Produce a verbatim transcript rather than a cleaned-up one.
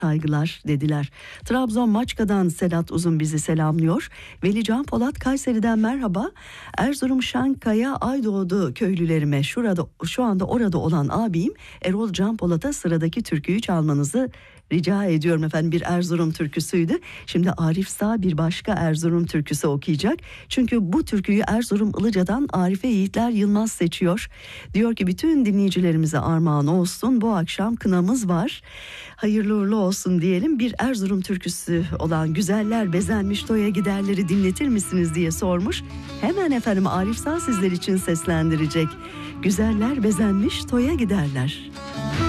saygılar dediler. Trabzon Maçka'dan Sedat Uzun bizi selamlıyor. Velican Polat Kayseri'den merhaba. Erzurum Şankaya Aydoğdu köylülerime şurada şu anda orada olan abim Erol Can Polat'a sıradaki türküyü çalmanızı rica ediyorum efendim. Bir Erzurum türküsüydü. Şimdi Arif Sağ bir başka Erzurum türküsü okuyacak. Çünkü bu türküyü Erzurum Ilıca'dan Arife Yiğitler Yılmaz seçiyor. Diyor ki bütün dinleyicilerimize armağan olsun. Bu akşam kınamız var. Hayırlı uğurlu olsun diyelim. Bir Erzurum türküsü olan Güzeller Bezenmiş Toya Giderleri dinletir misiniz diye sormuş. Hemen efendim Arif Sağ sizler için seslendirecek. Güzeller bezenmiş toya giderler.